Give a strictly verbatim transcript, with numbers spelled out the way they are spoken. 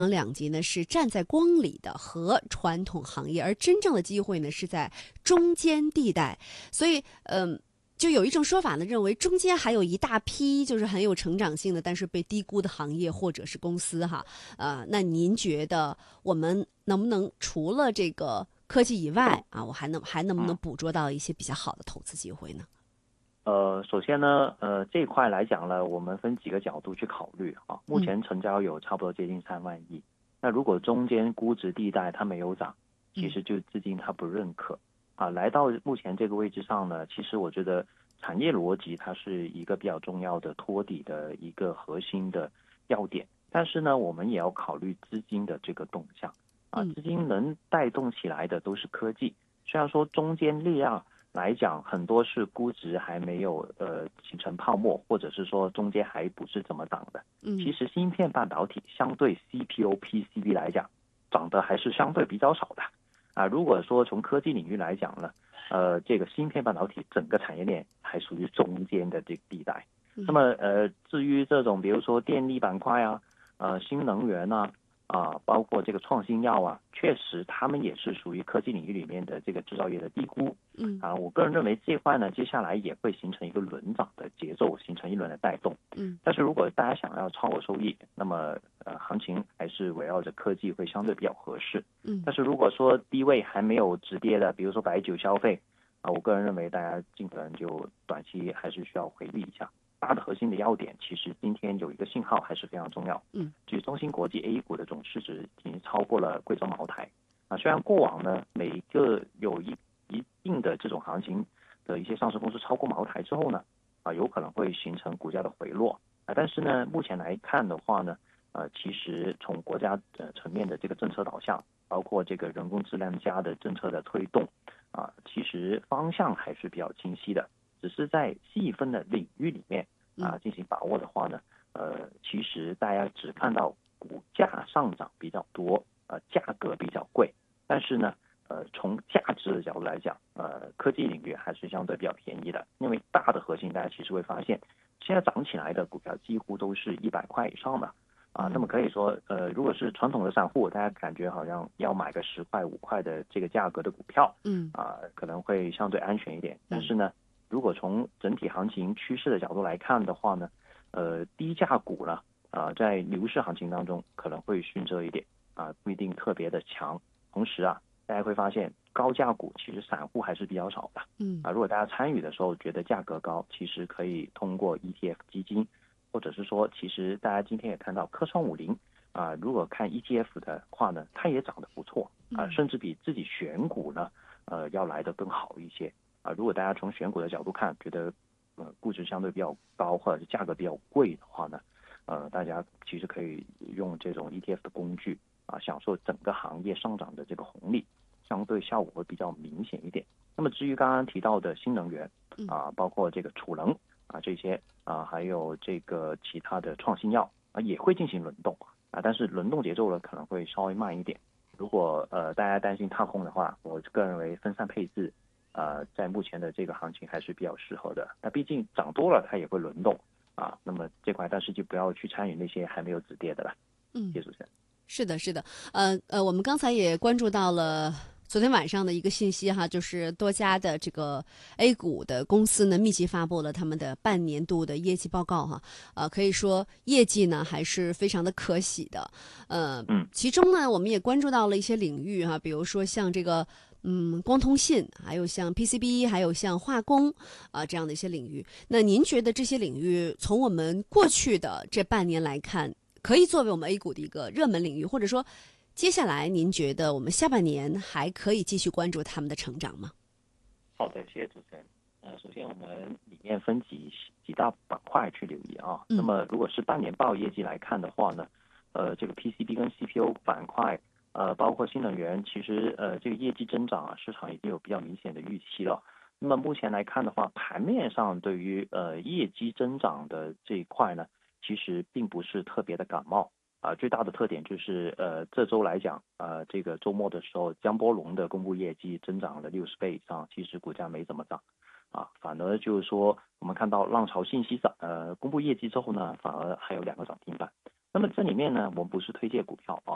两极呢是站在光里的和传统行业，而真正的机会呢是在中间地带。所以，嗯、呃。就有一种说法呢，认为中间还有一大批就是很有成长性的，但是被低估的行业或者是公司哈。呃，那您觉得我们能不能除了这个科技以外啊，我还能还能不能捕捉到一些比较好的投资机会呢？ 呃，首先呢，呃，这一块来讲呢，我们分几个角度去考虑啊。目嗯前成交有差不多接近三万亿，那如果中间估值地带它没有涨，其嗯实就资金它不认可啊。来到目前这个位置上呢，其实我觉得产业逻辑它是一个比较重要的托底的一个核心的要点，但是呢，我们也要考虑资金的这个动向啊。 嗯资金能带动起来的都是科技，虽然说中间力量来讲，很多是估值还没有呃形成泡沫，或者是说中间还不是怎么涨的。其嗯实芯片半导体相对 C P O、P C B 来讲，涨得还是相对比较少的啊。如果说从科技领域来讲呢，呃，这个芯片半导体整个产业链还属于中间的这个地带。那嗯么呃，至于这种比如说电力板块啊，呃，新能源啊，啊，包括这个创新药啊，确实他们也是属于科技领域里面的这个制造业的低估。 嗯啊，我个人认为这块呢，接下来也会形成一个轮涨的节奏，形成一轮的带动。 嗯但是如果大家想要超额收益，那么呃，行情还是围绕着科技会相对比较合适。 嗯但是如果说低位还没有止跌的，比如说白酒消费啊，我个人认为大家尽可能就短期还是需要回避一下。大的核心的要点，其实今天有一个信号还是非常重要。 嗯据中芯国际 A 股的总市值已经超过了贵州茅台啊。虽然过往呢，每一个有一一定的这种行情的一些上市公司超过茅台之后呢，啊，有可能会形成股价的回落啊。但是呢，目前来看的话呢，呃，其实从国家呃层面的这个政策导向，包括这个人工智能加的政策的推动啊，其实方向还是比较清晰的。只是在细分的领域里面啊进行把握的话呢，呃，其实大家只看到股价上涨比较多，呃，价格比较贵，但是呢，呃，从价值的角度来讲，呃，科技领域还是相对比较便宜的，因为大的核心大家其实会发现，现在涨起来的股票几乎都是一百块以上的。啊，那么可以说，呃，如果是传统的散户，大家感觉好像要买个十块、五块的这个价格的股票， 嗯啊，可能会相对安全一点。但是呢，如果从整体行情趋势的角度来看的话呢，呃，低价股呢，啊，在牛市行情当中可能会逊色一点啊，不一定特别的强。同时啊，大家会发现高价股其实散户还是比较少的。 嗯啊，如果大家参与的时候觉得价格高，其实可以通过 E T F 基金，或者是说，其实大家今天也看到科创五零啊，如果看 E T F 的话呢，它也涨得不错啊，甚至比自己选股呢，呃，要来得更好一些。啊，如果大家从选股的角度看，觉得呃估值相对比较高或者是价格比较贵的话呢，呃，大家其实可以用这种 E T F 的工具啊，享受整个行业上涨的这个红利，相对效果会比较明显一点。那么至于刚刚提到的新能源啊，包括这个储能啊这些啊，还有这个其他的创新药啊，也会进行轮动啊，但是轮动节奏呢可能会稍微慢一点。如果呃大家担心踏空的话，我个人认为分散配置。呃，在目前的这个行情还是比较适合的。那毕竟涨多了，它也会轮动啊。那么这块，但是就不要去参与那些还没有止跌的了。 嗯， 谢主持人。 是的，是的，呃呃，我们刚才也关注到了。昨天晚上的一个信息哈，就是多家的这个 A 股的公司呢，密集发布了他们的半年度的业绩报告哈，呃，可以说业绩呢还是非常的可喜的，呃， 嗯， 其中呢，我们也关注到了一些领域哈，比如说像这个嗯光通信，还有像 P C B， 还有像化工啊、呃、这样的一些领域。那您觉得这些领域从我们过去的这半年来看，可以作为我们 A 股的一个热门领域，或者说？接下来，您觉得我们下半年还可以继续关注他们的成长吗？ 好的，谢谢主持人。呃，首先我们里面分几几大板块去留意啊。 嗯、 那么如果是半年报业绩来看的话呢，呃，这个 P C B 跟 C P O 板块，呃，包括新能源，其实呃这个业绩增长啊，市场已经有比较明显的预期了。那么目前来看的话，盘面上对于呃业绩增长的这一块呢，其实并不是特别的感冒。啊，最大的特点就是，呃，这周来讲，呃，这个周末的时候，江波龙的公布业绩增长了六十倍以上，其实股价没怎么涨，啊，反而就是说，我们看到浪潮信息涨，呃，公布业绩之后呢，反而还有两个涨停板。那么这里面呢，我们不是推荐股票啊，